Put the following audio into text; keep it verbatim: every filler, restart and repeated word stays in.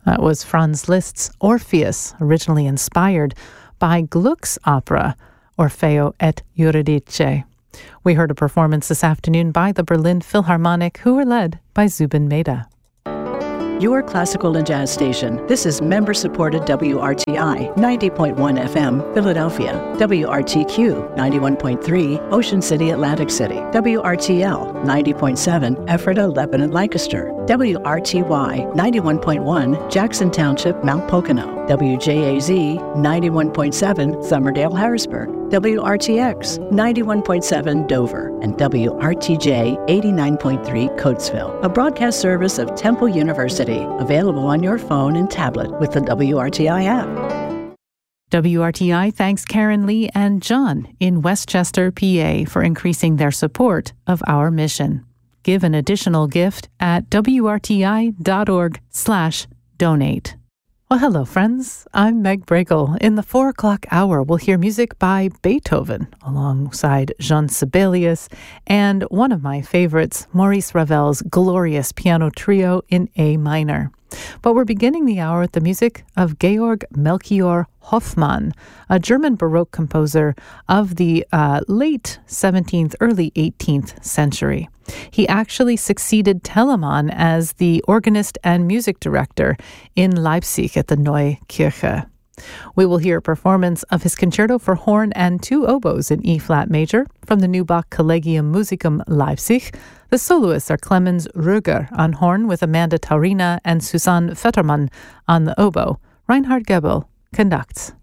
That was Franz Liszt's Orpheus, originally inspired by Gluck's opera, Orfeo et Eurydice. We heard a performance this afternoon by the Berlin Philharmonic, who were led by Zubin Mehta. Your classical and jazz station. This is member-supported W R T I ninety point one F M, Philadelphia. W R T Q ninety-one point three, Ocean City, Atlantic City. W R T L ninety point seven, Ephrata, Lebanon, Lancaster. W R T Y ninety-one point one, Jackson Township, Mount Pocono. W J A Z ninety-one point seven, Somerdale, Harrisburg. W R T X ninety-one point seven, Dover. And W R T J eighty-nine point three, Coatesville. A broadcast service of Temple University. Available on your phone and tablet with the W R T I app. W R T I thanks Karen Lee and John in Westchester, P A for increasing their support of our mission. Give an additional gift at wrti.org slash donate. Well, hello, friends. I'm Meg Bragle. In the four o'clock hour, we'll hear music by Beethoven alongside Jean Sibelius and one of my favorites, Maurice Ravel's glorious piano trio in A minor. But we're beginning the hour with the music of Georg Melchior Hoffmann, a German Baroque composer of the uh, late seventeenth, early eighteenth century. He actually succeeded Telemann as the organist and music director in Leipzig at the Neue Kirche. We will hear a performance of his concerto for horn and two oboes in E-flat major from the Neubach Collegium Musicum Leipzig. The soloists are Clemens Röger on horn with Amanda Taurina and Susanne Vettermann on the oboe. Reinhard Goebel conducts.